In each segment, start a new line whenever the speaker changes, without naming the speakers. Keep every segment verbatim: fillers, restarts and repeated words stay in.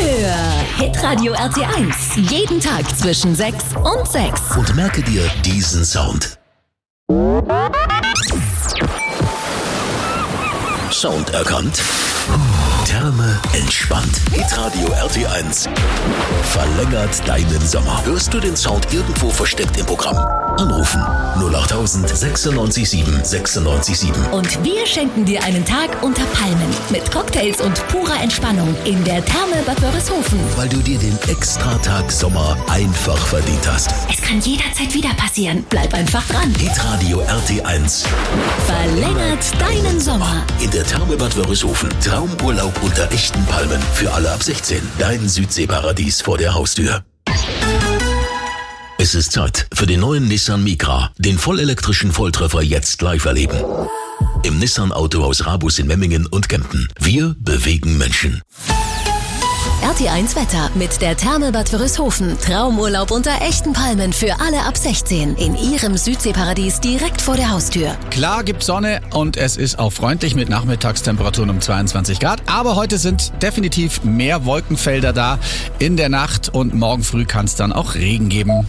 für Hitradio R T eins. Jeden Tag zwischen sechs und sechs.
Und merke dir diesen Sound. Sound erkannt. Therme entspannt. Hitradio R T eins verlängert deinen Sommer. Hörst du den Sound irgendwo versteckt im Programm? Anrufen null acht tausend sechsundneunzig sieben sechsundneunzig sieben.
Und wir schenken dir einen Tag unter Palmen mit Cocktails und purer Entspannung in der Therme Bad Wörishofen.
Weil du dir den Extratag Sommer einfach verdient hast.
Es kann jederzeit wieder passieren. Bleib einfach dran.
Hitradio R T eins
verlängert deinen Sommer.
In der Therme Bad Wörishofen. Traumurlaub unter echten Palmen. Für alle ab sechzehn. Dein Südseeparadies vor der Haustür. Es ist Zeit für den neuen Nissan Micra. Den vollelektrischen Volltreffer jetzt live erleben. Im Nissan Autohaus Rabus in Memmingen und Kempten. Wir bewegen Menschen.
R T eins Wetter mit der Therme Bad Wörishofen. Traumurlaub unter echten Palmen für alle ab sechzehn. In ihrem Südseeparadies direkt vor der Haustür.
Klar gibt Sonne und es ist auch freundlich mit Nachmittagstemperaturen um zweiundzwanzig Grad. Aber heute sind definitiv mehr Wolkenfelder da in der Nacht und morgen früh kann es dann auch Regen geben.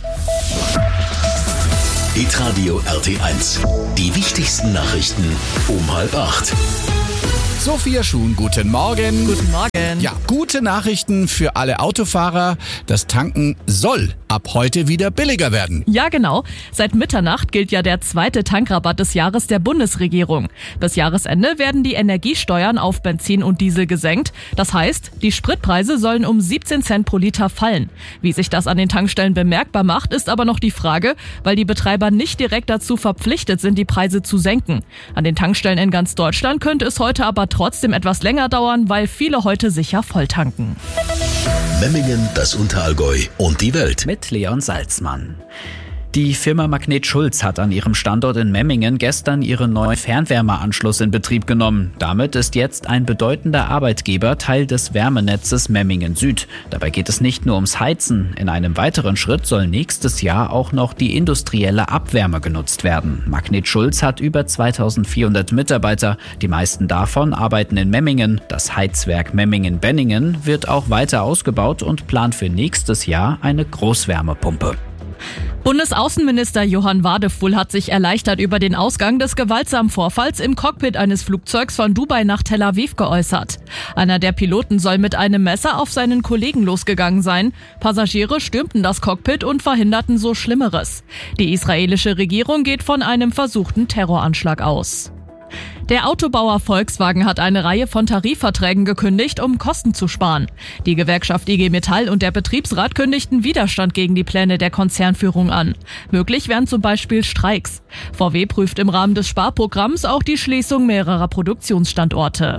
Hitradio R T eins. Die wichtigsten Nachrichten um halb acht.
Sophia Schuhn, guten Morgen.
Guten Morgen.
Ja, gute Nachrichten für alle Autofahrer. Das Tanken soll ab heute wieder billiger werden.
Ja, genau. Seit Mitternacht gilt ja der zweite Tankrabatt des Jahres der Bundesregierung. Bis Jahresende werden die Energiesteuern auf Benzin und Diesel gesenkt. Das heißt, die Spritpreise sollen um siebzehn Cent pro Liter fallen. Wie sich das an den Tankstellen bemerkbar macht, ist aber noch die Frage, weil die Betreiber nicht direkt dazu verpflichtet sind, die Preise zu senken. An den Tankstellen in ganz Deutschland könnte es heute aber trotzdem etwas länger dauern, weil viele heute sicher voll tanken.
Memmingen, das Unterallgäu und die Welt.
Mit Leon Salzmann. Die Firma Magnet Schulz hat an ihrem Standort in Memmingen gestern ihren neuen Fernwärmeanschluss in Betrieb genommen. Damit ist jetzt ein bedeutender Arbeitgeber Teil des Wärmenetzes Memmingen Süd. Dabei geht es nicht nur ums Heizen. In einem weiteren Schritt soll nächstes Jahr auch noch die industrielle Abwärme genutzt werden. Magnet Schulz hat über zweitausendvierhundert Mitarbeiter. Die meisten davon arbeiten in Memmingen. Das Heizwerk Memmingen-Benningen wird auch weiter ausgebaut und plant für nächstes Jahr eine Großwärmepumpe.
Bundesaußenminister Johann Wadefuhl hat sich erleichtert über den Ausgang des gewaltsamen Vorfalls im Cockpit eines Flugzeugs von Dubai nach Tel Aviv geäußert. Einer der Piloten soll mit einem Messer auf seinen Kollegen losgegangen sein. Passagiere stürmten das Cockpit und verhinderten so Schlimmeres. Die israelische Regierung geht von einem versuchten Terroranschlag aus. Der Autobauer Volkswagen hat eine Reihe von Tarifverträgen gekündigt, um Kosten zu sparen. Die Gewerkschaft I G Metall und der Betriebsrat kündigten Widerstand gegen die Pläne der Konzernführung an. Möglich wären zum Beispiel Streiks. V W prüft im Rahmen des Sparprogramms auch die Schließung mehrerer Produktionsstandorte.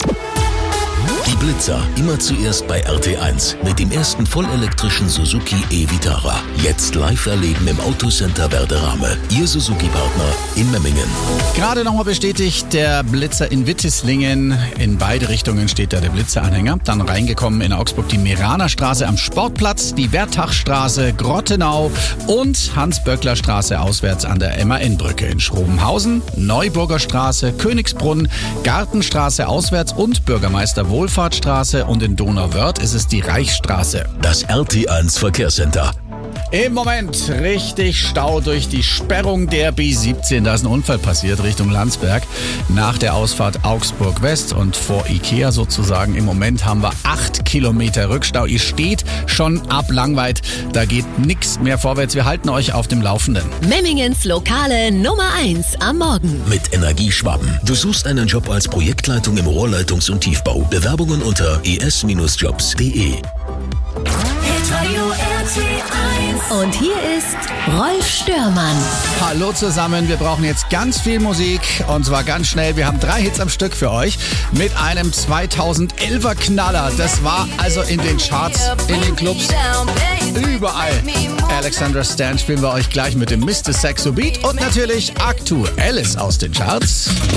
Die Blitzer, immer zuerst bei R T eins mit dem ersten vollelektrischen Suzuki e-Vitara. Jetzt live erleben im Autocenter Werderame. Ihr Suzuki-Partner in Memmingen.
Gerade nochmal bestätigt, der Blitzer in Wittislingen. In beide Richtungen steht da der Blitzeranhänger. Dann reingekommen in Augsburg die Meranerstraße am Sportplatz, die Wertachstraße, Grottenau und Hans-Böckler-Straße auswärts an der M A N-Brücke in Schrobenhausen, Neuburger Straße, Königsbrunn, Gartenstraße auswärts und Bürgermeister Wohlfahrtsstraße und in Donauwörth ist es die Reichsstraße.
Das R T eins Verkehrscenter.
Im Moment richtig Stau durch die Sperrung der B siebzehn. Da ist ein Unfall passiert Richtung Landsberg nach der Ausfahrt Augsburg West und vor Ikea sozusagen. Im Moment haben wir acht Kilometer Rückstau. Ihr steht schon ab Langweid. Da geht nichts mehr vorwärts. Wir halten euch auf dem Laufenden.
Memmingens lokale Nummer eins am Morgen.
Mit Energieschwaben. Du suchst einen Job als Projektleitung im Rohrleitungs- und Tiefbau. Bewerbungen unter e s jobs punkt de.
Und hier ist Rolf Störmann.
Hallo zusammen, wir brauchen jetzt ganz viel Musik und zwar ganz schnell. Wir haben drei Hits am Stück für euch mit einem zweitausendelfer Knaller. Das war also in den Charts, in den Clubs, überall. Alexandra Stan spielen wir euch gleich mit dem Mister Saxo Beat und natürlich aktuelles aus den Charts.